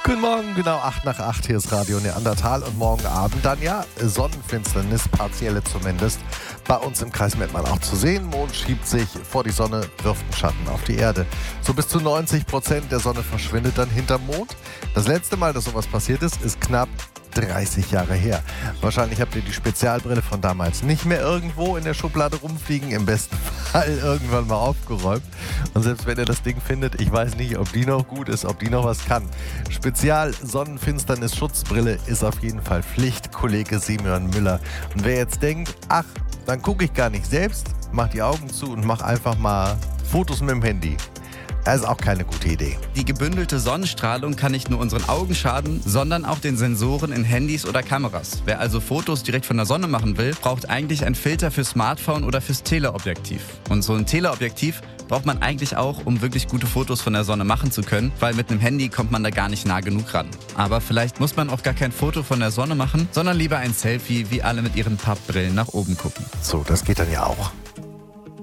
Guten Morgen, genau 8 nach 8, hier ist Radio Neandertal und morgen Abend dann ja Sonnenfinsternis, partielle zumindest, bei uns im Kreis Mettmann auch zu sehen. Mond schiebt sich vor die Sonne, wirft einen Schatten auf die Erde. So bis zu 90% der Sonne verschwindet dann hinterm Mond. Das letzte Mal, dass sowas passiert ist knapp 30 Jahre her. Wahrscheinlich habt ihr die Spezialbrille von damals nicht mehr irgendwo in der Schublade rumfliegen, im besten Fall irgendwann mal aufgeräumt. Und selbst wenn ihr das Ding findet, ich weiß nicht, ob die noch gut ist, ob die noch was kann. Spezial-Sonnenfinsternis-Schutzbrille ist auf jeden Fall Pflicht, Kollege Simeon Müller. Und wer jetzt denkt, ach, dann gucke ich gar nicht selbst, mach die Augen zu und mach einfach mal Fotos mit dem Handy. Das ist auch keine gute Idee. Die gebündelte Sonnenstrahlung kann nicht nur unseren Augen schaden, sondern auch den Sensoren in Handys oder Kameras. Wer also Fotos direkt von der Sonne machen will, braucht eigentlich einen Filter für Smartphone oder fürs Teleobjektiv. Und so ein Teleobjektiv braucht man eigentlich auch, um wirklich gute Fotos von der Sonne machen zu können, weil mit einem Handy kommt man da gar nicht nah genug ran. Aber vielleicht muss man auch gar kein Foto von der Sonne machen, sondern lieber ein Selfie, wie alle mit ihren Pappbrillen nach oben gucken. So, das geht dann ja auch.